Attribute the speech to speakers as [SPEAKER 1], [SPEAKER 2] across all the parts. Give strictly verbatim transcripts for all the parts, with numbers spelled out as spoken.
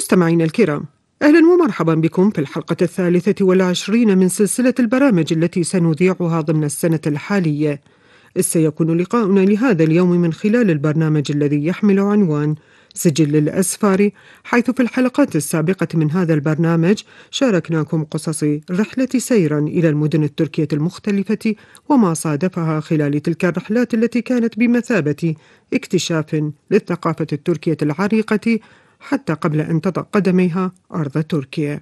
[SPEAKER 1] مستمعينا الكرام، أهلا ومرحبا بكم في الحلقة الثالثة والعشرين من سلسلة البرامج التي سنذيعها ضمن السنة الحالية. سيكون لقاؤنا لهذا اليوم من خلال البرنامج الذي يحمل عنوان سجل الأسفار، حيث في الحلقات السابقة من هذا البرنامج شاركناكم قصص رحلة سيرا إلى المدن التركية المختلفة وما صادفها خلال تلك الرحلات التي كانت بمثابة اكتشاف للثقافة التركية العريقة حتى قبل أن تضع قدميها أرض تركيا.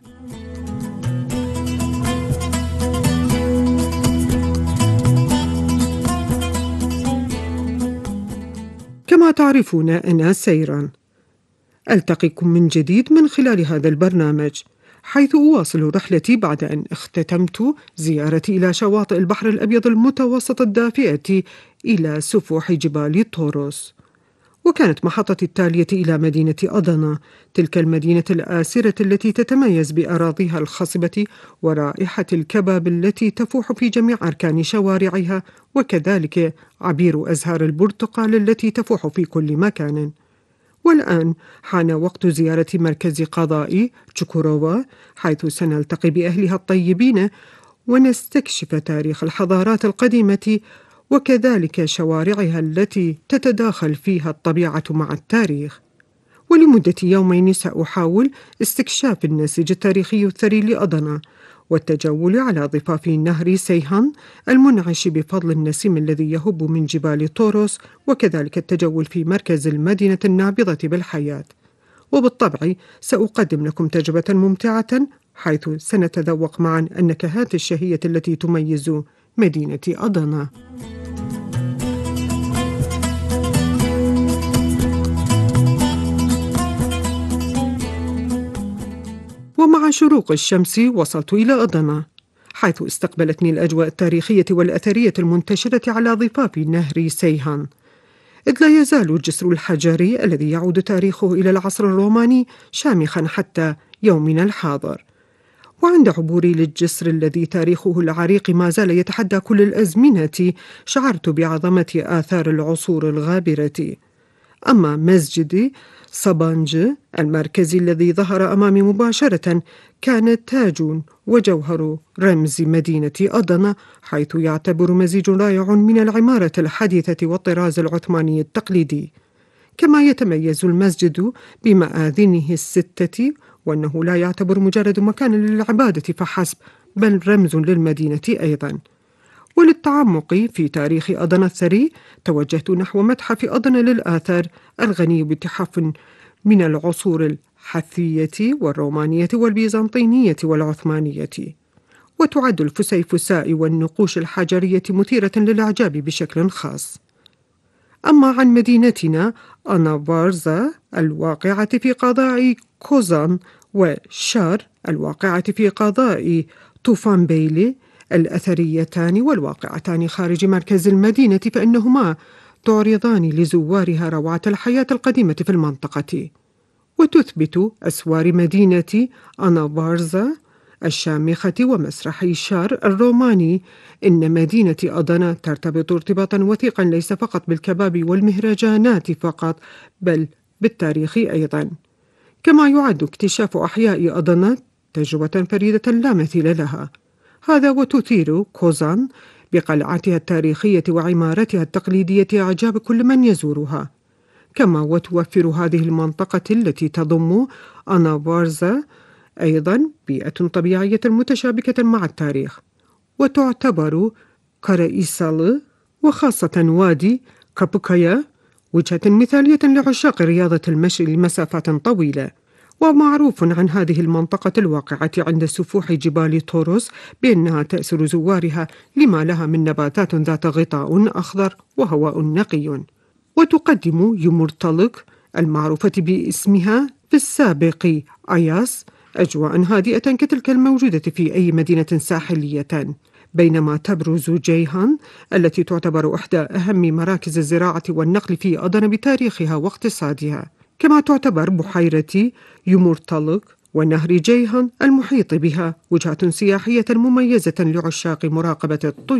[SPEAKER 1] كما تعرفون أنا سيران، ألتقيكم من جديد من خلال هذا البرنامج، حيث أواصل رحلتي بعد أن اختتمت زيارتي إلى شواطئ البحر الأبيض المتوسط الدافئة إلى سفوح جبال طوروس. وكانت محطتي التالية إلى مدينة أضنا، تلك المدينة الآسرة التي تتميز بأراضيها الخصبة ورائحة الكباب التي تفوح في جميع أركان شوارعها، وكذلك عبير أزهار البرتقال التي تفوح في كل مكان. والآن حان وقت زيارة مركز قضاء تشوكوروفا، حيث سنلتقي بأهلها الطيبين ونستكشف تاريخ الحضارات القديمة وكذلك شوارعها التي تتداخل فيها الطبيعة مع التاريخ. ولمدة يومين سأحاول استكشاف النسيج التاريخي الثري لأضنا والتجول على ضفاف نهر سيهان المنعش بفضل النسيم الذي يهب من جبال طوروس، وكذلك التجول في مركز المدينة النابضة بالحياة. وبالطبع سأقدم لكم تجربة ممتعة، حيث سنتذوق معا النكهات الشهية التي تميز مدينة أضنا. ومع شروق الشمس وصلت إلى أضنا، حيث استقبلتني الأجواء التاريخية والأثرية المنتشرة على ضفاف نهر سيهان، إذ لا يزال الجسر الحجري الذي يعود تاريخه إلى العصر الروماني شامخا حتى يومنا الحاضر. وعند عبوري للجسر الذي تاريخه العريق ما زال يتحدى كل الأزمنة، شعرت بعظمة آثار العصور الغابرة. أما مسجد صبانج المركزي الذي ظهر أمامي مباشرة كان تاج وجوهر رمز مدينة أضنا، حيث يعتبر مزيج رائع من العمارة الحديثة والطراز العثماني التقليدي. كما يتميز المسجد بمآذنه الستة، وأنه لا يعتبر مجرد مكان للعبادة فحسب، بل رمز للمدينة أيضا. وللتعمق في تاريخ أضنا الثري توجهت نحو متحف أضنا للآثار الغني بتحف من العصور الحثية والرومانية والبيزنطينية والعثمانية. وتعد الفسيفساء والنقوش الحجرية مثيرة للإعجاب بشكل خاص. أما عن مدينتنا أنافارزا الواقعة في قضاء كوزان، وشار الواقعة في قضاء طوفان بيلي الأثريتان والواقعتان خارج مركز المدينة، فإنهما تعرضان لزوارها روعة الحياة القديمة في المنطقة. وتثبت أسوار مدينة أنافارزا الشامخة ومسرح شار الروماني إن مدينة أضنا ترتبط ارتباطا وثيقا ليس فقط بالكباب والمهرجانات فقط، بل بالتاريخ أيضا. كما يعد اكتشاف أحياء أضنا تجربة فريدة لا مثيل لها. هذا وتثير كوزان بقلعتها التاريخية وعمارتها التقليدية إعجاب كل من يزورها. كما وتوفر هذه المنطقة التي تضم أنافارزا أيضا بيئة طبيعية متشابكة مع التاريخ، وتعتبر كارائيسال وخاصة وادي كابوكايا وجهة مثالية لعشاق رياضة المشي لمسافات طويلة. ومعروف عن هذه المنطقة الواقعة عند سفوح جبال طوروس بأنها تأسر زوارها لما لها من نباتات ذات غطاء أخضر وهواء نقي. وتقدم يومورتالك المعروفة باسمها في السابق أياس أجواء هادئة كتلك الموجودة في أي مدينة ساحلية، بينما تبرز جيهان التي تعتبر إحدى أهم مراكز الزراعة والنقل في أضنا بتاريخها واقتصادها. كما تعتبر بحيرة يومورتالك ونهر جيهان المحيط بها وجهة سياحية مميزة لعشاق مراقبة الطيور.